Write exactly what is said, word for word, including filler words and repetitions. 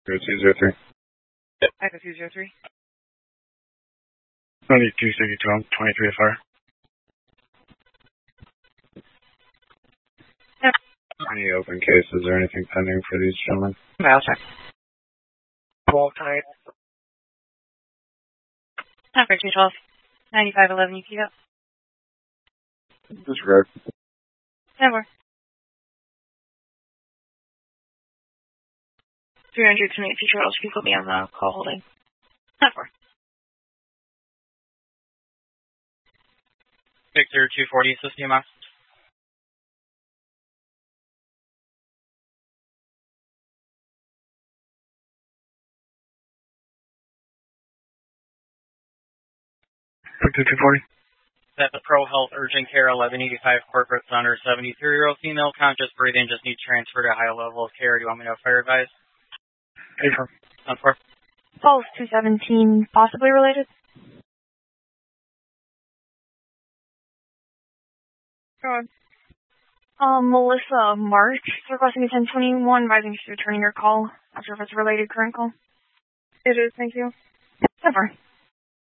Zero two zero three. Echo two zero three. ninety-two sixty-two, twenty-three to fire. Yep. Any open cases or anything pending for these gentlemen? Okay, I'll check. Roll tide. Number two twelve. ninety-five eleven, you keep up. Disregard. Never. three hundred twenty-eight future orders. Can you put me on the call holding? Never. Victor two forty, System Max. Victor two forty. That's the Pro Health Urgent Care eleven eighty-five corporate center, seventy-three-year-old female, conscious breathing, just need transfer to a high level of care. Do you want me to fire advise? Affirm. On four. Pulse two seventeen, possibly related? Go on. Um, Melissa March, requesting a ten twenty-one, advising she's returning your call. Not sure if it's a related current call. It is, thank you. Never.